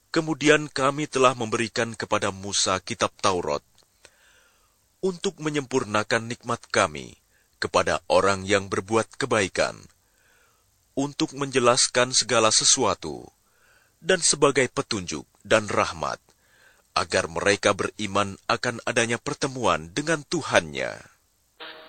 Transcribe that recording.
Kemudian kami telah memberikan kepada Musa kitab Taurat untuk menyempurnakan nikmat kami kepada orang yang berbuat kebaikan, untuk menjelaskan segala sesuatu, dan sebagai petunjuk dan rahmat, agar mereka beriman akan adanya pertemuan dengan Tuhannya.